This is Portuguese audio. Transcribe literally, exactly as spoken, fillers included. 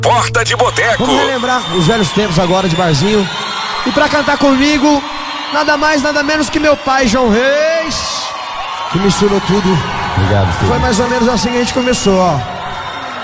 Porta de Boteco. Vamos relembrar os velhos tempos agora de barzinho. E pra cantar comigo, nada mais, nada menos que meu pai, João Reis, que misturou tudo. Obrigado, filho. Foi mais ou menos assim que a gente começou, ó.